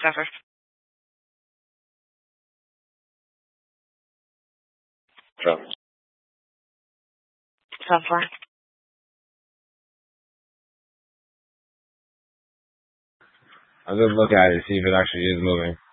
Suffer. Suffer. I'll just look at it, see if it actually is moving.